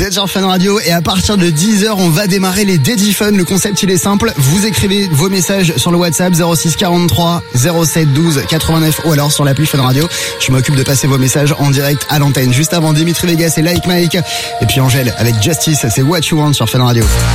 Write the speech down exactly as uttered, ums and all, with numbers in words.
êtes sur Fun Radio et à partir de dix heures, on va démarrer les Daddy Fun. Le concept, il est simple. Vous écrivez vos messages sur le WhatsApp zéro six quarante-trois zéro sept douze quatre-vingt-neuf ou alors sur l'appli Fun Radio. Je m'occupe de passer vos messages en direct à l'antenne. Juste avant, Dimitri Vegas et Like Mike. Et puis Angèle avec Justice, c'est What You Want sur Fun Radio.